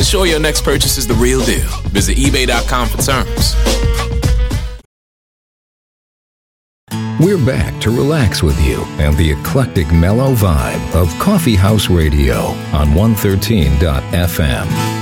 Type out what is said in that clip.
ensure your next purchase is the real deal. Visit eBay.com for terms. We're back to relax with you and the eclectic mellow vibe of Coffee House Radio on 113.fm.